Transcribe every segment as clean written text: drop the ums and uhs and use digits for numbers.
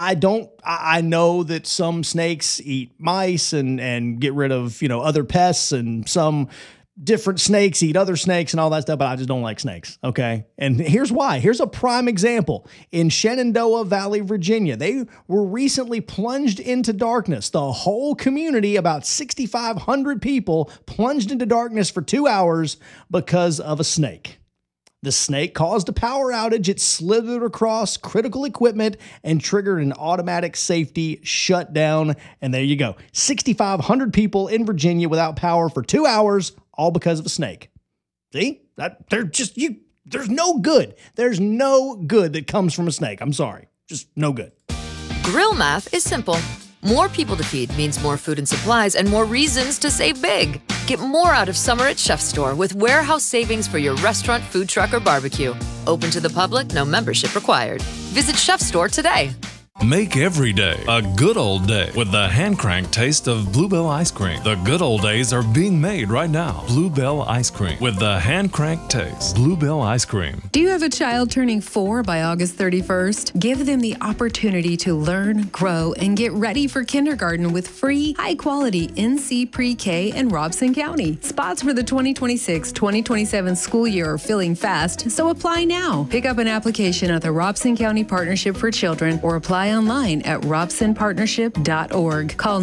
I know that some snakes eat mice and get rid of, other pests, and some different snakes eat other snakes and all that stuff, but I just don't like snakes, okay? And here's why. Here's a prime example. In Shenandoah Valley, Virginia, they were recently plunged into darkness. The whole community, about 6,500 people, plunged into darkness for 2 hours because of a snake. The snake caused a power outage. It slithered across critical equipment and triggered an automatic safety shutdown. And there you go. 6,500 people in Virginia without power for 2 hours, all because of a snake. See? There's no good. There's no good that comes from a snake. I'm sorry. Just no good. Grill math is simple. More people to feed means more food and supplies and more reasons to save big. Get more out of summer at Chef Store with warehouse savings for your restaurant, food truck, or barbecue. Open to the public, no membership required. Visit Chef Store today. Make every day a good old day with the hand-cranked taste of Bluebell ice cream. The good old days are being made right now. Bluebell ice cream with the hand-cranked taste. Bluebell ice cream. Do you have a child turning 4 by August 31st? Give them the opportunity to learn, grow, and get ready for kindergarten with free, high-quality NC Pre-K in Robson County. Spots for the 2026-2027 school year are filling fast, so apply now. Pick up an application at the Robson County Partnership for Children or apply online at robsonpartnership.org. Call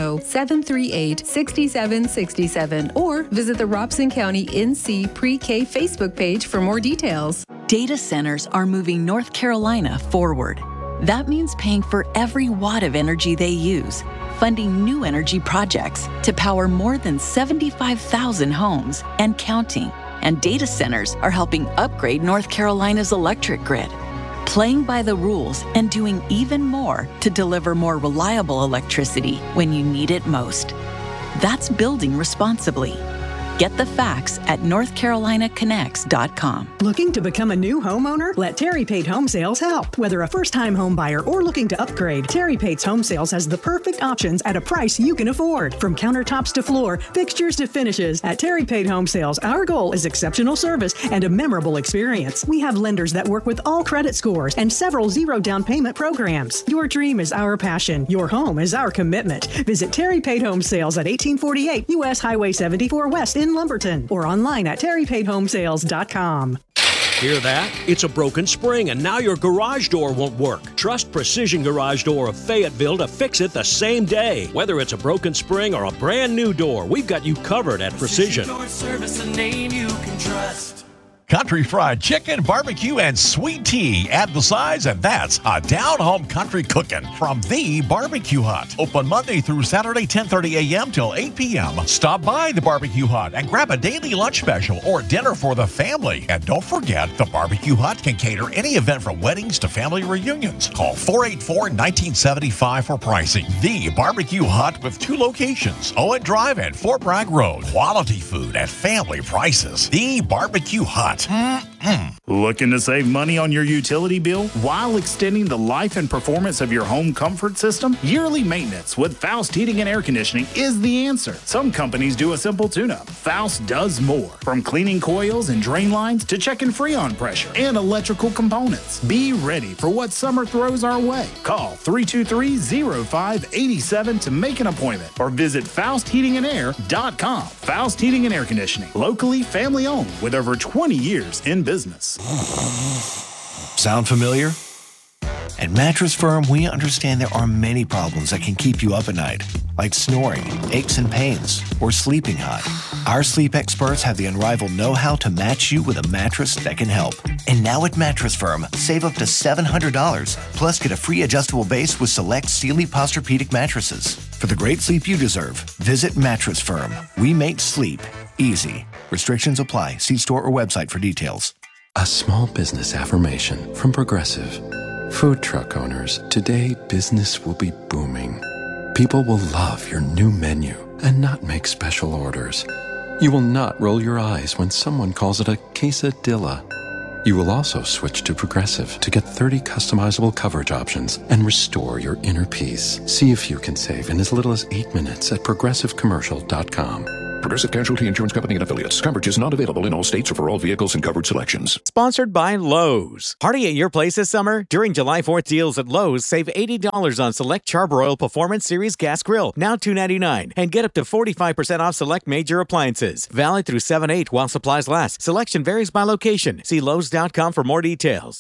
910-738-6767 or visit the Robson County NC Pre-K Facebook page for more details. Data centers are moving North Carolina forward. That means paying for every watt of energy they use, funding new energy projects to power more than 75,000 homes and counting. And data centers are helping upgrade North Carolina's electric grid, playing by the rules and doing even more to deliver more reliable electricity when you need it most. That's building responsibly. Get the facts at NorthCarolinaConnects.com. Looking to become a new homeowner? Let Terry Pate Home Sales help. Whether a first-time home buyer or looking to upgrade, Terry Pate's Home Sales has the perfect options at a price you can afford. From countertops to floor, fixtures to finishes, at Terry Pate Home Sales, our goal is exceptional service and a memorable experience. We have lenders that work with all credit scores and several zero down payment programs. Your dream is our passion. Your home is our commitment. Visit Terry Pate Home Sales at 1848 U.S. Highway 74 West in Lumberton or online at terrypatehomesales.com. Hear that? It's a broken spring and now your garage door won't work. Trust Precision Garage Door of Fayetteville to fix it the same day. Whether it's a broken spring or a brand new door, we've got you covered at Precision. Door Service, a name you can trust. Country fried chicken, barbecue, and sweet tea. Add the size, and that's a down-home country cooking from The Barbecue Hut. Open Monday through Saturday, 10:30 a.m. till 8 p.m. Stop by The Barbecue Hut and grab a daily lunch special or dinner for the family. And don't forget, The Barbecue Hut can cater any event from weddings to family reunions. Call 484-1975 for pricing. The Barbecue Hut with 2 locations, Owen Drive and Fort Bragg Road. Quality food at family prices. The Barbecue Hut. Looking to save money on your utility bill while extending the life and performance of your home comfort system? Yearly maintenance with Faust Heating and Air Conditioning is the answer. Some companies do a simple tune-up. Faust does more. From cleaning coils and drain lines to checking freon pressure and electrical components. Be ready for what summer throws our way. Call 323-0587 to make an appointment or visit FaustHeatingandAir.com. Faust Heating and Air Conditioning. Locally family owned with over 20 years in business. Sound familiar? At Mattress Firm, we understand there are many problems that can keep you up at night, like snoring, aches and pains, or sleeping hot. Our sleep experts have the unrivaled know-how to match you with a mattress that can help. And now at Mattress Firm, save up to $700, plus get a free adjustable base with select Sealy Posturepedic mattresses. For the great sleep you deserve, visit Mattress Firm. We make sleep easy. Restrictions apply. See store or website for details. A small business affirmation from Progressive. Food truck owners, today business will be booming. People will love your new menu and not make special orders. You will not roll your eyes when someone calls it a quesadilla. You will also switch to Progressive to get 30 customizable coverage options and restore your inner peace. See if you can save in as little as 8 minutes at progressivecommercial.com. Progressive Casualty Insurance Company and Affiliates. Coverage is not available in all states or for all vehicles and covered selections. Sponsored by Lowe's. Party at your place this summer? During July 4th deals at Lowe's, save $80 on select Charbroil Performance Series gas grill, now $2.99, and get up to 45% off select major appliances. Valid through 7/8 while supplies last. Selection varies by location. See Lowes.com for more details.